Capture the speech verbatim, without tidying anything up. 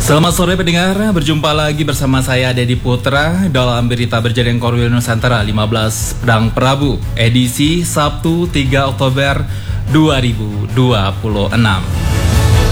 Selamat sore pendengar, berjumpa lagi bersama saya Dedi Putra dalam berita berjaring Korwil Nusantara lima belas Pedang Prabu, edisi Sabtu tiga Oktober dua ribu dua puluh enam.